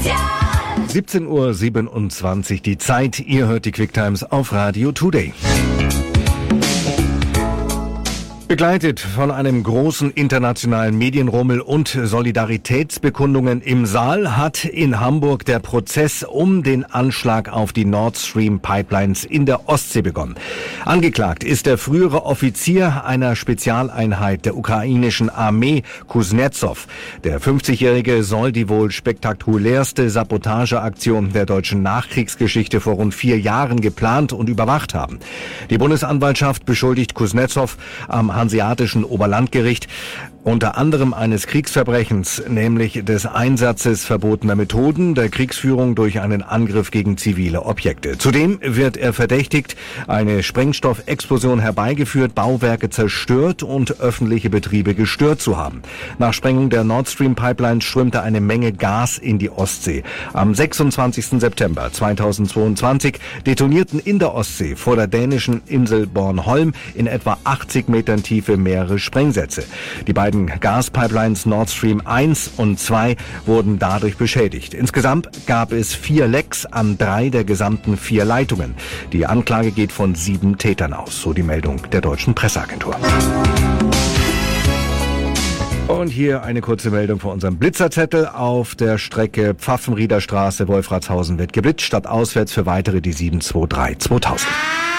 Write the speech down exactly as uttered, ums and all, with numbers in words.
siebzehn Uhr siebenundzwanzig die Zeit. Ihr hört die Quicktimes auf Radio Today. Begleitet von einem großen internationalen Medienrummel und Solidaritätsbekundungen im Saal hat in Hamburg der Prozess um den Anschlag auf die Nord Stream Pipelines in der Ostsee begonnen. Angeklagt ist der frühere Offizier einer Spezialeinheit der ukrainischen Armee, Kuznetsov. Der fünfzigjährige soll die wohl spektakulärste Sabotageaktion der deutschen Nachkriegsgeschichte vor rund vier Jahren geplant und überwacht haben. Die Bundesanwaltschaft beschuldigt Kuznetsov am Hanseatischen Oberlandgericht unter anderem eines Kriegsverbrechens, nämlich des Einsatzes verbotener Methoden, der Kriegsführung durch einen Angriff gegen zivile Objekte. Zudem wird er verdächtigt, eine Sprengstoffexplosion herbeigeführt, Bauwerke zerstört und öffentliche Betriebe gestört zu haben. Nach Sprengung der Nord Stream Pipeline strömte eine Menge Gas in die Ostsee. Am sechsundzwanzigsten September zweitausendzweiundzwanzig detonierten in der Ostsee vor der dänischen Insel Bornholm in etwa achtzig Metern Tiefe mehrere Sprengsätze. Die beiden Gaspipelines Nord Stream eins und zwei wurden dadurch beschädigt. Insgesamt gab es vier Lecks an drei der gesamten vier Leitungen. Die Anklage geht von sieben Tätern aus, so die Meldung der deutschen Presseagentur. Und hier eine kurze Meldung von unserem Blitzerzettel. Auf der Strecke Pfaffenrieder Straße, Wolfratshausen wird geblitzt, statt auswärts für weitere die sieben zwei drei zweitausend.